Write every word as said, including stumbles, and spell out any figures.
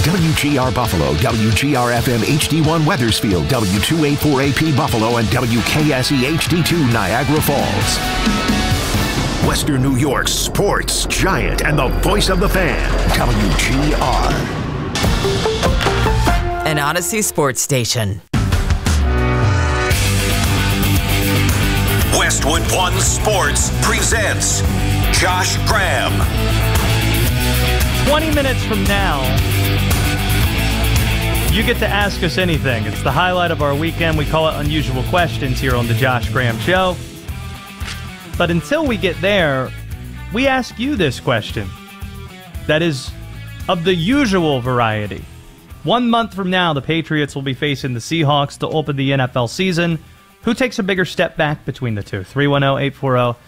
W G R Buffalo, W G R F M H D one Weathersfield, W two eighty-four A P Buffalo, and W K S E H D two Niagara Falls. Western New York's sports giant and the voice of the fan, W G R. An Odyssey sports station. Westwood One Sports presents Josh Graham. twenty minutes from now, you get to ask us anything. It's the highlight of our weekend. We call it Unusual Questions here on the Josh Graham Show. But until we get there, we ask you this question that is of the usual variety. One month from now, the Patriots will be facing the Seahawks to open the N F L season. Who takes a bigger step back between the two? three one zero, eight four zero,